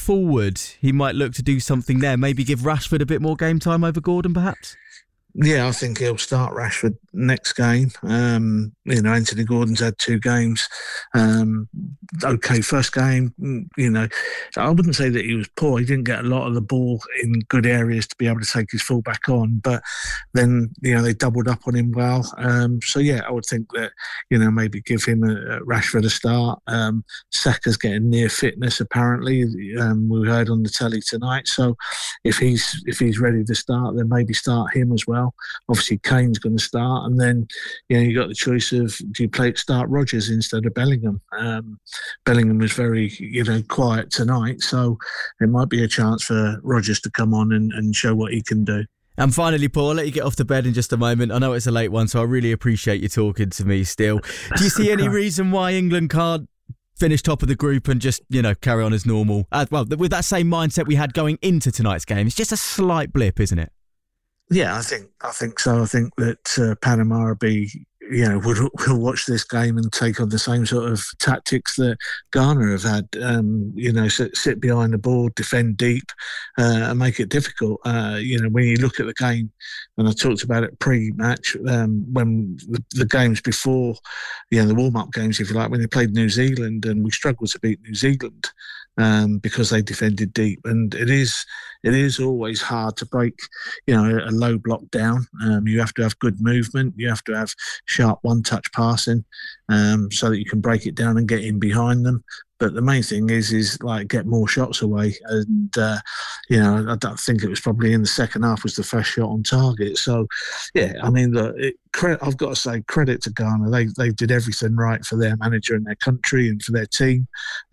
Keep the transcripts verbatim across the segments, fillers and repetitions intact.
forward, he might look to do something there. Maybe give Rashford a bit more game time over Gordon, perhaps? Yeah, I think he'll start Rashford next game. Um, you know, Anthony Gordon's had two games. Um, okay, first game, you know, I wouldn't say that he was poor. He didn't get a lot of the ball in good areas to be able to take his fullback on. But then, you know, they doubled up on him well. Um, so, yeah, I would think that, you know, maybe give him a, a Rashford a start. Um, Saka's getting near fitness, apparently. Um, we heard on the telly tonight. So if he's if he's ready to start, then maybe start him as well. Obviously, Kane's going to start, and then you know you got the choice of do you play start Rodgers instead of Bellingham. Um, Bellingham was very you know quiet tonight, so it might be a chance for Rodgers to come on and, and show what he can do. And finally, Paul, I'll let you get off to bed in just a moment. I know it's a late one, so I really appreciate you talking to me still. Do you see any reason why England can't finish top of the group and just, you know, carry on as normal? Uh, well, with that same mindset we had going into tonight's game, it's just a slight blip, isn't it? Yeah, I think I think so. I think that uh, Panama will be, you know, will will watch this game and take on the same sort of tactics that Ghana have had. Um, you know, sit, sit behind the ball, defend deep, uh, and make it difficult. Uh, you know, when you look at the game, and I talked about it pre-match, um, when the, the games before, you know, the warm-up games, if you like, when they played New Zealand, and we struggled to beat New Zealand. Um, because they defended deep, and it is it is always hard to break, you know, a low block down. Um, you have to have good movement. You have to have sharp one-touch passing, um, so that you can break it down and get in behind them. But the main thing is, is like get more shots away. And, uh, you know, I don't think it was probably in the second half was the first shot on target. So, yeah, I mean, look, it, I've got to say credit to Ghana. They they did everything right for their manager and their country and for their team.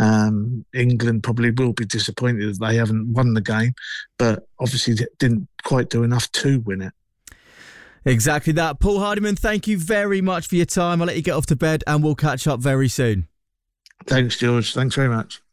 Um, England probably will be disappointed that they haven't won the game, but obviously didn't quite do enough to win it. Exactly that. Paul Hardiman, thank you very much for your time. I'll let you get off to bed and we'll catch up very soon. Thanks, George. Thanks very much.